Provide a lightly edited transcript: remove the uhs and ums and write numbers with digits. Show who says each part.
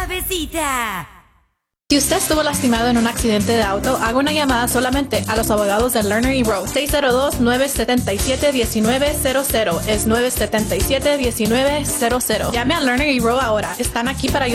Speaker 1: suavecita.
Speaker 2: Si usted estuvo lastimado en un accidente de auto, haga una llamada solamente a los abogados de Lerner y Rowe. 602-977-1900. Es 977-1900. Llame a Lerner y Rowe ahora. Están aquí para ayudar.